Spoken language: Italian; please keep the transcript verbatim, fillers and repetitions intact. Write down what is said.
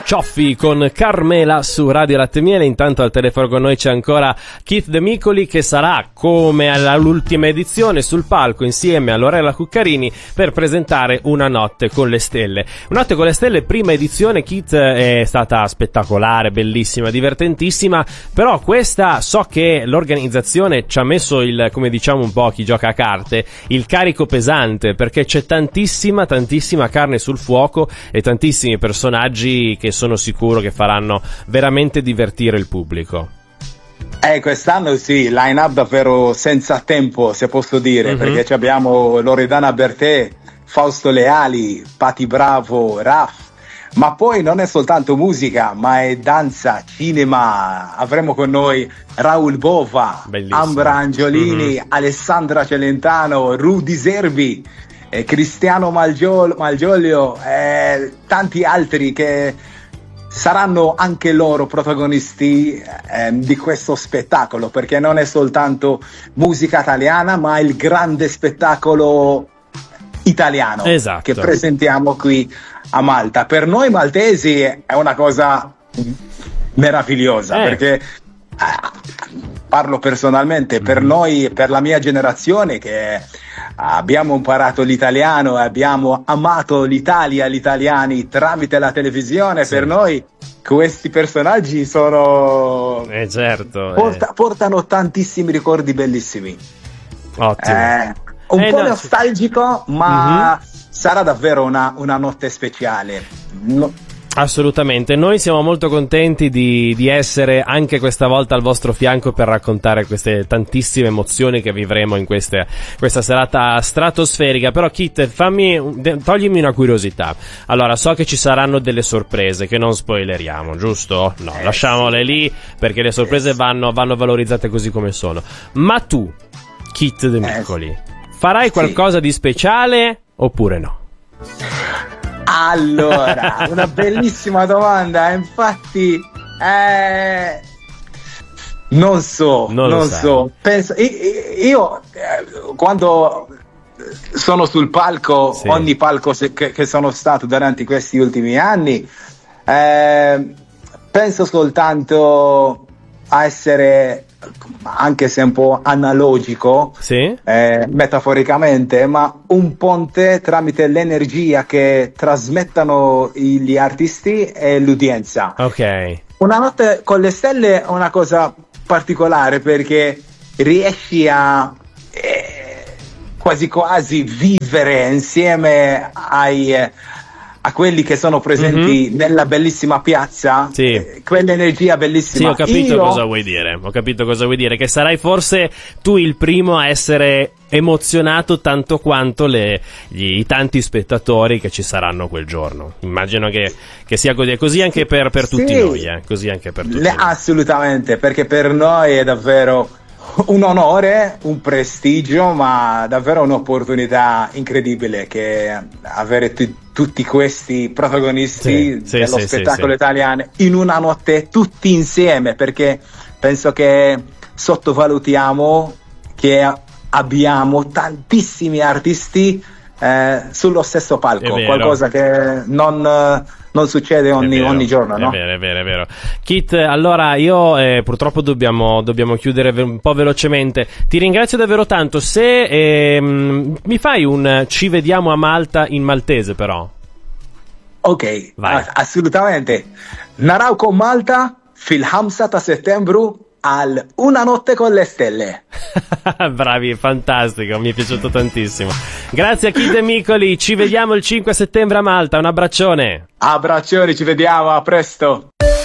Cioffi con Carmela su Radio Latte Miele. Intanto al telefono con noi c'è ancora Keith De Micoli, che sarà, come all'ultima edizione, sul palco insieme a Lorella Cuccarini per presentare Una notte con le stelle. Una notte con le stelle, prima edizione, Keith, è stata spettacolare, bellissima, divertentissima, però questa, so che l'organizzazione ci ha messo il, come diciamo un po' chi gioca a carte, il carico pesante, perché c'è tantissima, tantissima carne sul fuoco e tantissimi personaggi che sono sicuro che faranno veramente divertire il pubblico. Eh, quest'anno sì, line-up davvero senza tempo, se posso dire, mm-hmm. perché abbiamo Loredana Bertè, Fausto Leali, Patti Bravo, Raf, ma poi non è soltanto musica, ma è danza, cinema. Avremo con noi Raul Bova, bellissimo. Ambra Angiolini, mm-hmm. Alessandra Celentano, Rudy Servi, eh, Cristiano Malgiol- Malgioglio, eh, tanti altri che saranno anche loro protagonisti eh, di questo spettacolo, perché non è soltanto musica italiana, ma il grande spettacolo italiano, esatto. che presentiamo qui a Malta. Per noi maltesi è una cosa meravigliosa, eh. perché eh, parlo personalmente, per noi, per la mia generazione che abbiamo imparato l'italiano e abbiamo amato l'Italia, gli italiani tramite la televisione, sì. per noi questi personaggi sono eh certo porta, eh. portano tantissimi ricordi bellissimi. Ottimo. Eh, un eh, po' no, nostalgico, ma mm-hmm. sarà davvero una, una notte speciale. No. Assolutamente, noi siamo molto contenti di, di essere anche questa volta al vostro fianco per raccontare queste tantissime emozioni che vivremo in queste, questa serata stratosferica. Però Keith, fammi, toglimi una curiosità. Allora, so che ci saranno delle sorprese che non spoileriamo, giusto? No, eh, lasciamole sì. lì, perché le sorprese eh, vanno, vanno valorizzate così come sono. Ma tu, Keith De Micoli, eh, farai qualcosa sì. di speciale oppure no? Allora, una bellissima domanda, infatti eh, non so, non, non so, penso, io, io eh, quando sono sul palco, sì. ogni palco se, che, che sono stato durante questi ultimi anni, eh, penso soltanto a essere, anche se un po' analogico, sì. eh, metaforicamente, ma un ponte tramite l'energia che trasmettono gli artisti e l'udienza. Ok. Una notte con le stelle è una cosa particolare, perché riesci a eh, quasi quasi vivere insieme ai eh, a quelli che sono presenti mm-hmm. nella bellissima piazza, sì. eh, quell'energia bellissima. Sì, ho capito Io... cosa vuoi dire. Ho capito cosa vuoi dire. Che sarai forse tu il primo a essere emozionato tanto quanto le, gli, i tanti spettatori che ci saranno quel giorno. Immagino che, che sia così. È così anche per, per tutti sì. noi, eh. Così anche per tutti le, noi. Assolutamente, perché per noi è davvero un onore, un prestigio, ma davvero un'opportunità incredibile che avere t- tutti questi protagonisti sì, dello sì, spettacolo sì, italiano in una notte tutti insieme, perché penso che sottovalutiamo che abbiamo tantissimi artisti eh, sullo stesso palco, qualcosa che non, non succede ogni, ogni giorno, no? È vero, è vero, è vero. Keith, allora io eh, purtroppo dobbiamo, dobbiamo chiudere ve- un po' velocemente. Ti ringrazio davvero tanto. Se ehm, mi fai un ci vediamo a Malta in maltese, però. Ok, a- assolutamente. Narau con Malta, fil hamsa ta settembru al Una notte con le stelle. Bravi, fantastico, mi è piaciuto tantissimo. Grazie a Keith De Micoli, ci vediamo il cinque settembre a Malta, un abbraccione. Abbraccioni, ci vediamo, a presto.